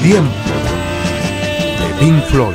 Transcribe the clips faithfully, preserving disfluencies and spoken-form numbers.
Tiempo de Pink Floyd.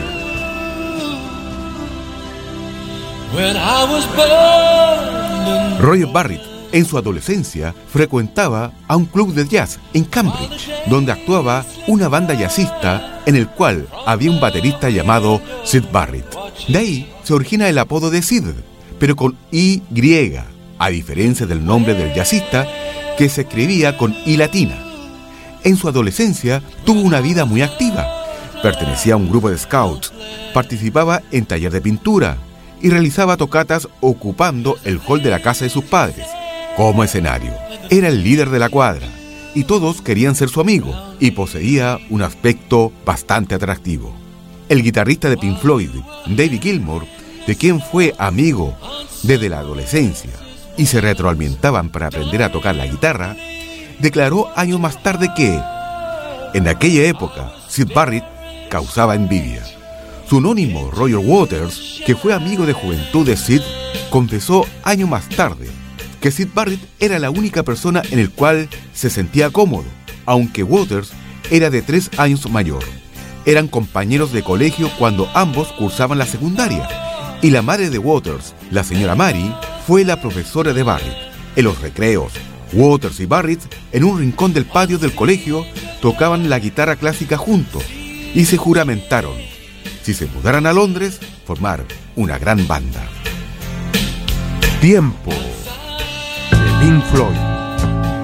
Roger Barrett, en su adolescencia, frecuentaba a un club de jazz en Cambridge, donde actuaba una banda jazzista en el cual había un baterista llamado Syd Barrett. De ahí se origina el apodo de Syd, pero con Y, a diferencia del nombre del jazzista, que se escribía con I latina. En su adolescencia tuvo una vida muy activa. Pertenecía a un grupo de scouts, participaba en taller de pintura y realizaba tocatas ocupando el hall de la casa de sus padres como escenario. Era el líder de la cuadra y todos querían ser su amigo, y poseía un aspecto bastante atractivo. El guitarrista de Pink Floyd, David Gilmour, de quien fue amigo desde la adolescencia y se retroalimentaban para aprender a tocar la guitarra, declaró años más tarde que en aquella época Syd Barrett causaba envidia. Su anónimo Roger Waters, que fue amigo de juventud de Syd, confesó años más tarde que Syd Barrett era la única persona en el cual se sentía cómodo, aunque Waters era de tres años mayor. Eran compañeros de colegio cuando ambos cursaban la secundaria, y la madre de Waters, la señora Mary, fue la profesora de Barrett. En los recreos, Waters y Barrett, en un rincón del patio del colegio, tocaban la guitarra clásica juntos y se juramentaron, si se mudaran a Londres, formar una gran banda. Tiempo de Pink Floyd.